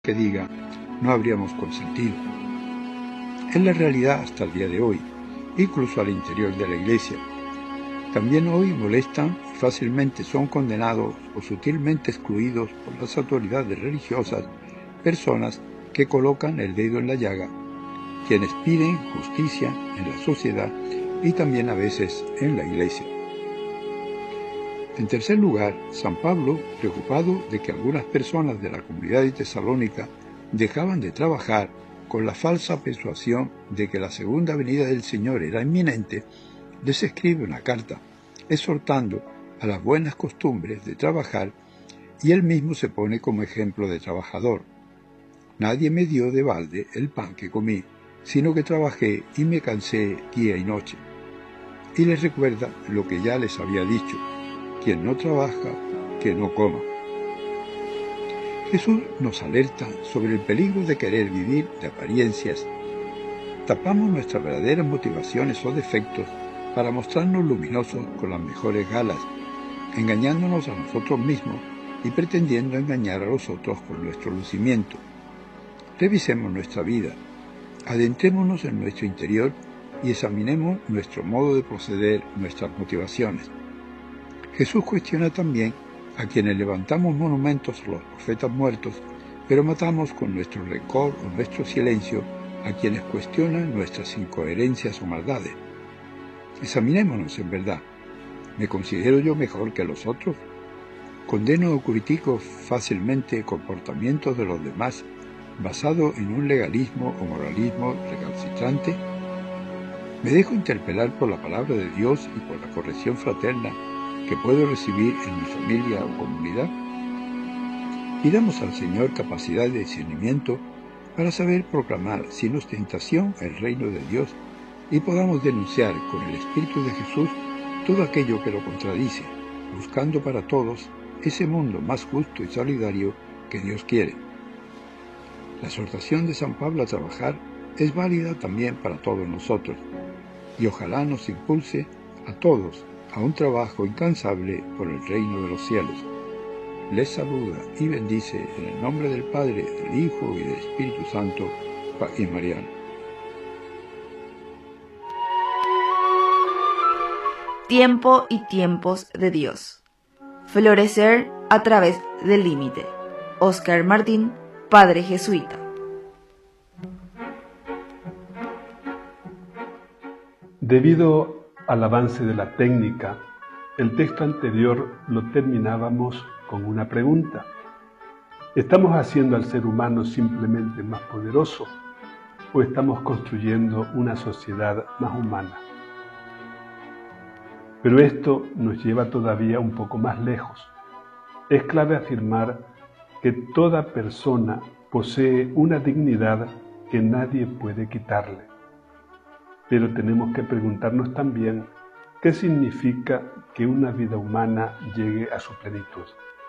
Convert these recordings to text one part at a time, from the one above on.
que diga, no habríamos consentido. Es la realidad hasta el día de hoy, incluso al interior de la Iglesia. También hoy molestan y fácilmente son condenados o sutilmente excluidos por las autoridades religiosas personas que colocan el dedo en la llaga, quienes piden justicia en la sociedad y también a veces en la Iglesia. En tercer lugar, San Pablo, preocupado de que algunas personas de la comunidad de Tesalónica dejaban de trabajar con la falsa persuasión de que la segunda venida del Señor era inminente, les escribe una carta, exhortando a las buenas costumbres de trabajar, y él mismo se pone como ejemplo de trabajador. Nadie me dio de balde el pan que comí, sino que trabajé y me cansé día y noche. Y les recuerda lo que ya les había dicho: quien no trabaja, que no coma. Jesús nos alerta sobre el peligro de querer vivir de apariencias. Tapamos nuestras verdaderas motivaciones o defectos para mostrarnos luminosos con las mejores galas, engañándonos a nosotros mismos y pretendiendo engañar a los otros con nuestro lucimiento. Revisemos nuestra vida, adentrémonos en nuestro interior y examinemos nuestro modo de proceder, nuestras motivaciones. Jesús cuestiona también a quienes levantamos monumentos a los profetas muertos, pero matamos con nuestro rencor o nuestro silencio a quienes cuestionan nuestras incoherencias o maldades. Examinémonos en verdad. ¿Me considero yo mejor que los otros? ¿Condeno o critico fácilmente comportamientos de los demás basado en un legalismo o moralismo recalcitrante? ¿Me dejo interpelar por la palabra de Dios y por la corrección fraterna que puedo recibir en mi familia o comunidad? Pidamos al Señor capacidad de discernimiento para saber proclamar sin ostentación el reino de Dios y podamos denunciar con el Espíritu de Jesús todo aquello que lo contradice, buscando para todos ese mundo más justo y solidario que Dios quiere. La exhortación de San Pablo a trabajar es válida también para todos nosotros, y ojalá nos impulse a todos a un trabajo incansable por el reino de los cielos. Les saluda y bendice en el nombre del Padre, del Hijo y del Espíritu Santo, Joaquín Mariano. Tiempo y tiempos de Dios. Florecer a través del límite. Óscar Martín, padre jesuita. Debido al avance de la técnica, el texto anterior lo terminábamos con una pregunta. ¿Estamos haciendo al ser humano simplemente más poderoso o estamos construyendo una sociedad más humana? Pero esto nos lleva todavía un poco más lejos. Es clave afirmar que toda persona posee una dignidad que nadie puede quitarle. Pero tenemos que preguntarnos también qué significa que una vida humana llegue a su plenitud.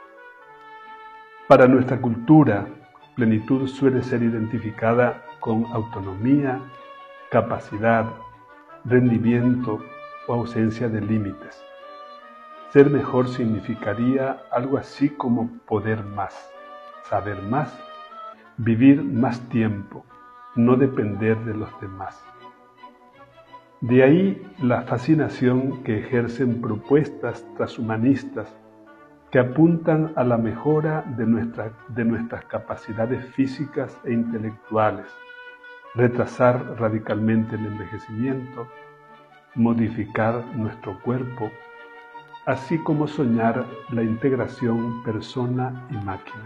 Para nuestra cultura, plenitud suele ser identificada con autonomía, capacidad, rendimiento o ausencia de límites. Ser mejor significaría algo así como poder más, saber más, vivir más tiempo, no depender de los demás. De ahí la fascinación que ejercen propuestas transhumanistas que apuntan a la mejora de nuestras capacidades físicas e intelectuales, retrasar radicalmente el envejecimiento, modificar nuestro cuerpo, así como soñar la integración persona y máquina.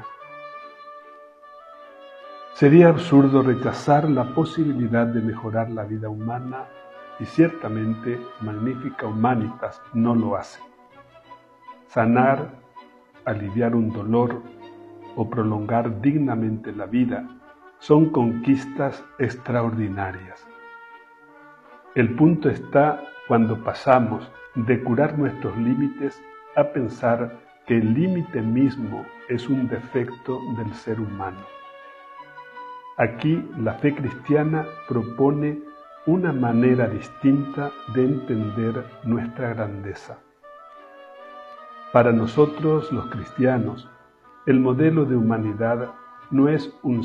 Sería absurdo rechazar la posibilidad de mejorar la vida humana y ciertamente Magnificat Humanitas no lo hace. Sanar, aliviar un dolor o prolongar dignamente la vida son conquistas extraordinarias. El punto está cuando pasamos de curar nuestros límites a pensar que el límite mismo es un defecto del ser humano. Aquí la fe cristiana propone una manera distinta de entender nuestra grandeza. Para nosotros los cristianos, el modelo de humanidad no es un